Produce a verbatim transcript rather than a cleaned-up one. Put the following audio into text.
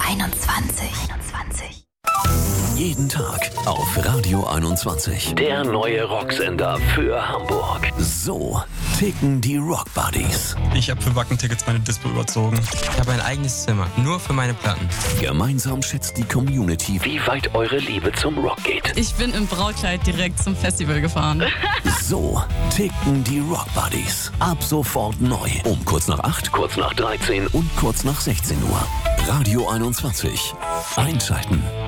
einundzwanzig. einundzwanzig. Jeden Tag auf Radio einundzwanzig. Der neue Rocksender für Hamburg. So ticken die Rock Buddies. Ich habe für Wacken-Tickets meine Dispo überzogen. Ich habe ein eigenes Zimmer, nur für meine Platten. Gemeinsam schätzt die Community, wie weit eure Liebe zum Rock geht. Ich bin im Brautkleid direkt zum Festival gefahren. So ticken die Rock Buddies. Ab sofort neu. Um kurz nach acht, kurz nach dreizehn und kurz nach sechzehn Uhr. Radio einundzwanzig. Einschalten.